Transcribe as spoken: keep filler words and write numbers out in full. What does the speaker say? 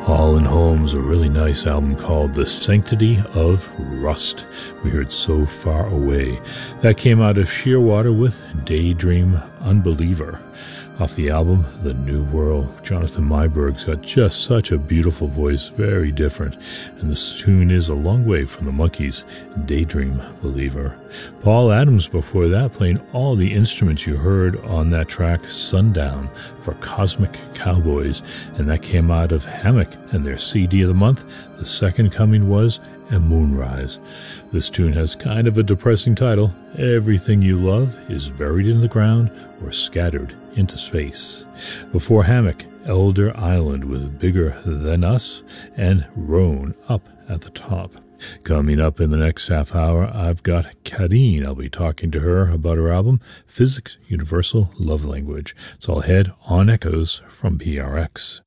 Hall and Holmes, a really nice album called The Sanctity of Rust. We heard So Far Away. That came out of Shearwater with Daydream Unbeliever. Off the album, The New World. Jonathan Myberg's got just such a beautiful voice, very different. And this tune is a long way from the Monkees' Daydream Believer. Paul Adams before that, playing all the instruments you heard on that track, Sundown, for Cosmic Cowboys. And that came out of Hammock and their C D of the month. The second coming was A Moonrise. This tune has kind of a depressing title. Everything you love is buried in the ground or scattered into space. Before Hammock, Elder Island with Bigger Than Us and Roan up at the top. Coming up in the next half hour, I've got Karine. I'll be talking to her about her album, Physics Universal Love Language. It's all ahead on Echoes from P R X.